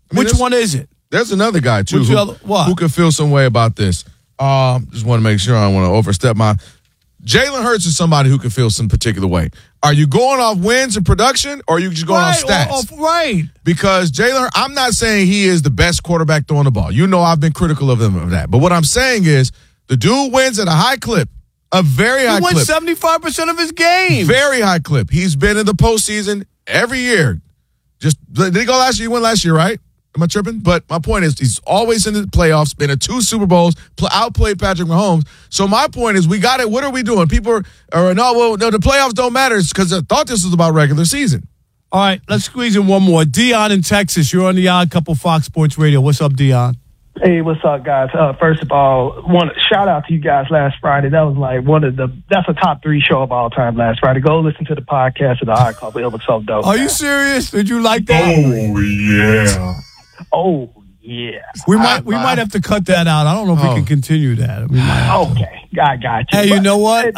Which one is it? There's another guy, too, who could feel some way about this. Just want to make sure I don't want to overstep my... Jalen Hurts is somebody who can feel some particular way. Are you going off wins and production, or are you just going off stats? Right. Because Jalen, I'm not saying he is the best quarterback throwing the ball. You know I've been critical of him of that. But what I'm saying is the dude wins at a high clip, a very high clip. He wins 75% of his games. Very high clip. He's been in the postseason every year. Did he go last year? He went last year, right? Am I tripping? But my point is he's always in the playoffs, been in 2 Super Bowls, outplayed Patrick Mahomes. So my point is we got it. What are we doing? People are no, the playoffs don't matter because I thought this was about regular season. All right, let's squeeze in one more. Dion in Texas, you're on the Odd Couple Fox Sports Radio. What's up, Dion? Hey, what's up, guys? First of all, shout out to you guys last Friday. That was like that's a top 3 show of all time last Friday. Go listen to the podcast of the Odd Couple. It was so dope. Are you serious? Did you like that? Oh, yeah. Oh, yeah. We might have to cut that out. I don't know if we can continue that. Okay. I got you. Hey, you know what?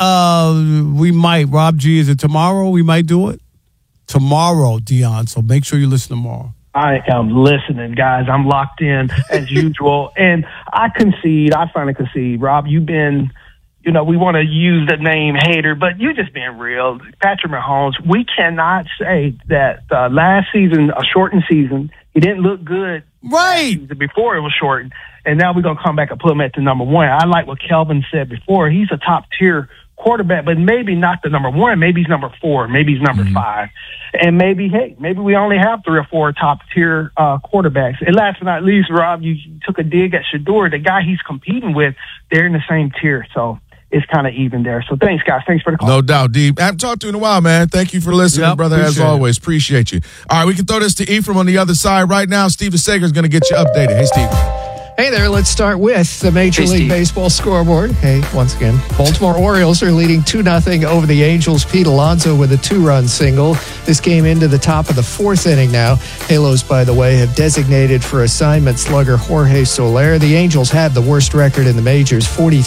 We might. Rob G, is it tomorrow we might do it? Tomorrow, Dion. So make sure you listen tomorrow. I am listening, guys. I'm locked in as usual. And I finally concede. Rob, you've been, we want to use the name hater, but you just being real. Patrick Mahomes, we cannot say that last season, a shortened season, he didn't look good. Right. Before it was shortened. And now we're going to come back and put him at the number 1. I like what Kelvin said before. He's a top tier quarterback, but maybe not the number 1. Maybe he's number 4. Maybe he's number 5. And maybe we only have 3 or 4 top tier quarterbacks. And last but not least, Rob, you took a dig at Shedeur. The guy he's competing with, they're in the same tier. So it's kind of even there. So thanks, guys. Thanks for the call. No doubt, D. I haven't talked to you in a while, man. Thank you for listening, brother, as always. Appreciate you. All right, we can throw this to Ephraim on the other side right now. Steven Sager is going to get you updated. Hey, Steve. Hey there, let's start with the Major League Baseball scoreboard. Hey, once again, Baltimore Orioles are leading 2-0 over the Angels. Pete Alonso with a 2-run single. This game into the top of the 4th inning now. Halos, by the way, have designated for assignment slugger Jorge Soler. The Angels have the worst record in the majors,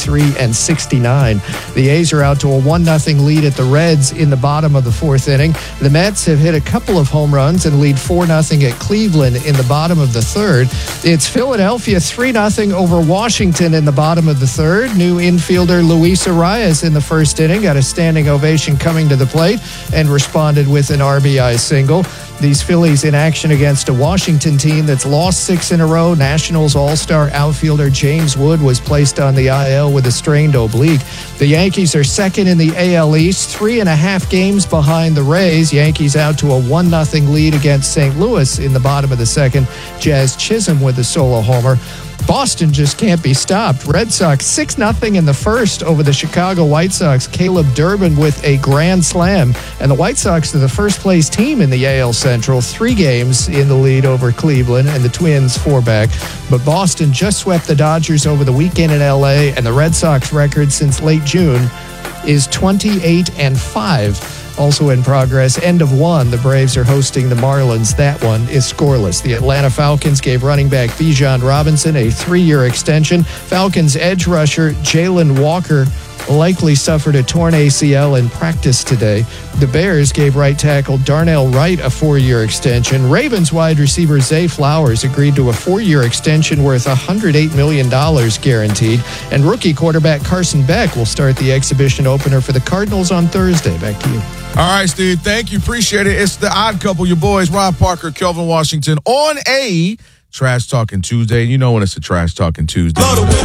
43-69. The A's are out to a 1-0 lead at the Reds in the bottom of the 4th inning. The Mets have hit a couple of home runs and lead 4-0 at Cleveland in the bottom of the 3rd. It's Philadelphia 3-0 over Washington in the bottom of the 3rd. New infielder Luis Arias in the 1st inning got a standing ovation coming to the plate and responded with an RBI single. These Phillies in action against a Washington team that's lost 6 in a row. Nationals all-star outfielder James Wood was placed on the IL with a strained oblique. The Yankees are 2nd in the AL East, 3.5 games behind the Rays. Yankees out to a 1-0 lead against St. Louis in the bottom of the 2nd. Jazz Chisholm with a solo homer. Boston just can't be stopped. Red Sox 6-0 in the 1st over the Chicago White Sox. Caleb Durbin with a grand slam. And the White Sox are the first-place team in the AL Central. 3 games in the lead over Cleveland, and the Twins 4 back. But Boston just swept the Dodgers over the weekend in L.A., and the Red Sox record since late June is 28-5. Also in progress, end of 1, the Braves are hosting the Marlins. That one is scoreless. The Atlanta Falcons gave running back Bijan Robinson a 3-year extension. Falcons edge rusher Jalen Walker likely suffered a torn ACL in practice today. The Bears gave right tackle Darnell Wright a 4-year extension. Ravens wide receiver Zay Flowers agreed to a 4-year extension worth $108 million guaranteed. And rookie quarterback Carson Beck will start the exhibition opener for the Cardinals on Thursday. Back to you. All right, Steve. Thank you. Appreciate it. It's the Odd Couple, your boys, Rob Parker, Kelvin Washington, on a Trash Talking Tuesday. You know when it's a Trash Talking Tuesday.